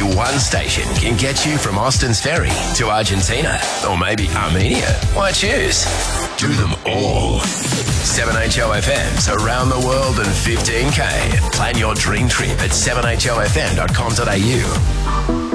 one station can get you from Austin's Ferry to Argentina or maybe Armenia. Why choose? Do them all. 7HOFM's around the world in 15K. Plan your dream trip at 7HOFM.com.au.